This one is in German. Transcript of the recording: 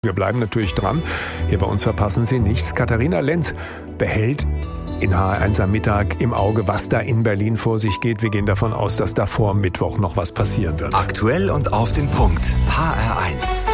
Wir bleiben natürlich dran. Hier bei uns verpassen Sie nichts. Katharina Lenz behält in HR1 am Mittag im Auge, was da in Berlin vor sich geht. Wir gehen davon aus, dass da vor Mittwoch noch was passieren wird. Aktuell und auf den Punkt. HR1.